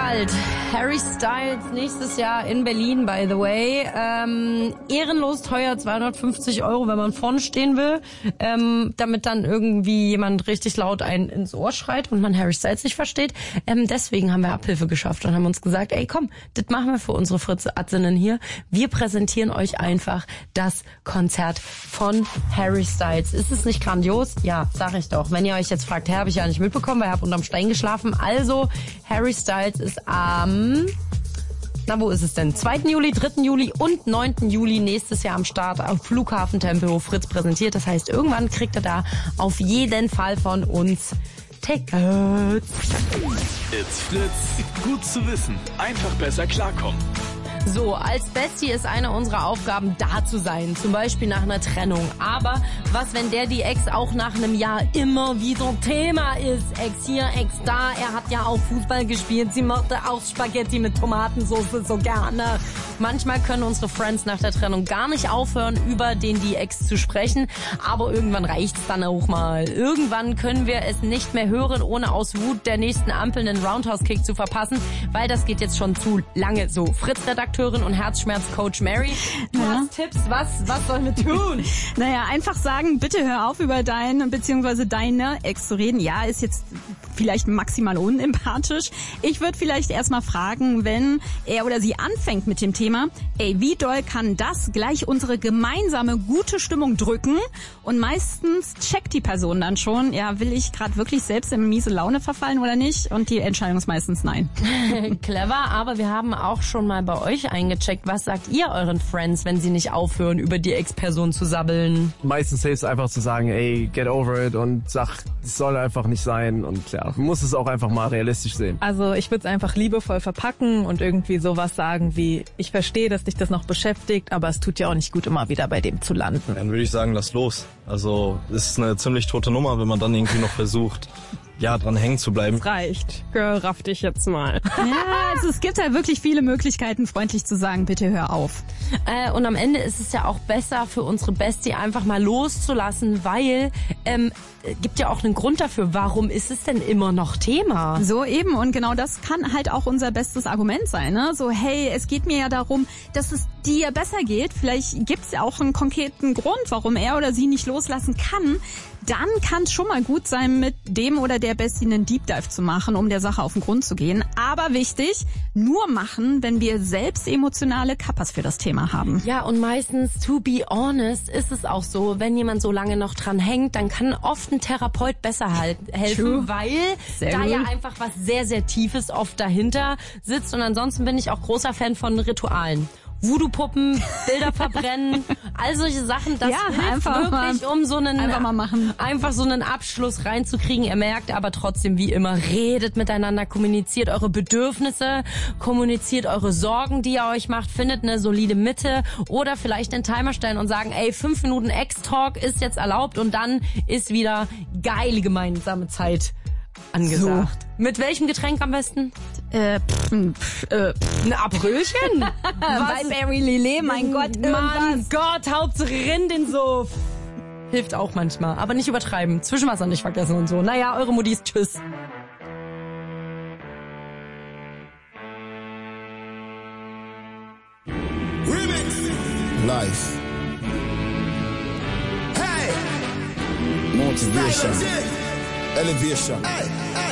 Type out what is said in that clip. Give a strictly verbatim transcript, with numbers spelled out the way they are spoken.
bald. Harry Styles nächstes Jahr in Berlin, by the way. Ähm, ehrenlos teuer, zweihundertfünfzig Euro, wenn man vorne stehen will. Ähm, damit dann irgendwie jemand richtig laut einen ins Ohr schreit und man Harry Styles nicht versteht. Ähm, deswegen haben wir Abhilfe geschafft und haben uns gesagt, ey komm, das machen wir für unsere Fritze-Atzinnen hier. Wir präsentieren euch einfach das Konzert von Harry Styles. Ist es nicht grandios? Ja, sag ich doch. Wenn ihr euch jetzt fragt, habe ich ja nicht mitbekommen, weil ich habe unterm Stein geschlafen. Also, Harry Styles ist am, na wo ist es denn? zweiten Juli, dritten Juli und neunten Juli nächstes Jahr am Start auf Flughafen Tempelhof Fritz präsentiert. Das heißt, irgendwann kriegt er da auf jeden Fall von uns Tickets. It's Fritz. Gut zu wissen. Einfach besser klarkommen. So, als Bestie ist eine unserer Aufgaben, da zu sein. Zum Beispiel nach einer Trennung. Aber was, wenn der, die Ex, auch nach einem Jahr immer wieder Thema ist? Ex hier, Ex da. Er hat ja auch Fußball gespielt. Sie mochte auch Spaghetti mit Tomatensauce so gerne. Manchmal können unsere Friends nach der Trennung gar nicht aufhören, über den, die Ex zu sprechen. Aber irgendwann reicht's dann auch mal. Irgendwann können wir es nicht mehr hören, ohne aus Wut der nächsten Ampel einen Roundhouse-Kick zu verpassen. Weil das geht jetzt schon zu lange so. Fritz-Redakteurin und Herzschmerz-Coach Mary, du ja. hast Tipps, was, was sollen wir tun? Naja, einfach sagen, bitte hör auf, über deine bzw. deine Ex zu reden. Ja, ist jetzt vielleicht maximal unempathisch. Ich würde vielleicht erstmal fragen, wenn er oder sie anfängt mit dem Thema, ey, wie doll kann das gleich unsere gemeinsame gute Stimmung drücken? Und meistens checkt die Person dann schon, ja, will ich gerade wirklich selbst in miese Laune verfallen oder nicht? Und die Entscheidung ist meistens nein. Clever, aber wir haben auch schon mal bei euch eingecheckt. Was sagt ihr euren Friends, wenn sie nicht aufhören, über die Ex-Person zu sabbeln? Meistens hilft es einfach zu sagen, ey, get over it und sag, es soll einfach nicht sein und ja, man muss es auch einfach mal realistisch sehen. Also ich würde es einfach liebevoll verpacken und irgendwie sowas sagen wie, ich verstehe, dass dich das noch beschäftigt, aber es tut ja auch nicht gut, immer wieder bei dem zu landen. Dann würde ich sagen, lass los. Also es ist eine ziemlich tote Nummer, wenn man dann irgendwie noch versucht, ja, dran hängen zu bleiben. Es reicht. Girl, raff dich jetzt mal. Ja, also es gibt halt wirklich viele Möglichkeiten, freundlich zu sagen, bitte hör auf. Äh, und am Ende ist es ja auch besser für unsere Bestie einfach mal loszulassen, weil ähm, gibt ja auch einen Grund dafür, warum ist es denn immer noch Thema? So eben, und genau das kann halt auch unser bestes Argument sein, ne? So, hey, es geht mir ja darum, dass es dir besser geht. Vielleicht gibt's ja auch einen konkreten Grund, warum er oder sie nicht loslassen kann. Dann kann es schon mal gut sein, mit dem oder der Bestie einen Deep Dive zu machen, um der Sache auf den Grund zu gehen. Aber wichtig, nur machen, wenn wir selbst emotionale Kappas für das Thema haben. Ja, und meistens, to be honest, ist es auch so, wenn jemand so lange noch dran hängt, dann kann oft ein Therapeut besser halt helfen, True. weil Sehr da gut. ja einfach was sehr, sehr Tiefes oft dahinter sitzt. Und ansonsten bin ich auch großer Fan von Ritualen. Voodoo-Puppen, Bilder verbrennen, all solche Sachen, das Ja, hilft einfach wirklich, mal, um so einen einfach mal machen. einfach so einen Abschluss reinzukriegen. Ihr merkt aber trotzdem, wie immer, redet miteinander, kommuniziert eure Bedürfnisse, kommuniziert eure Sorgen, die ihr euch macht, findet eine solide Mitte oder vielleicht einen Timer stellen und sagen, ey, fünf Minuten Ex-Talk ist jetzt erlaubt und dann ist wieder geile gemeinsame Zeit angesagt. So. Mit welchem Getränk am besten? Äh, pff, pff, äh, pff. Ein Abröchen? Bei Barry Lillet, mein Gott, Mann irgendwas. Gott, Hauptsache rinnt den Suff. Hilft auch manchmal, aber nicht übertreiben. Zwischenwasser nicht vergessen und so. Naja, eure Muttis, tschüss. Remix. Life. Hey. Motivation. Elevation. Hey.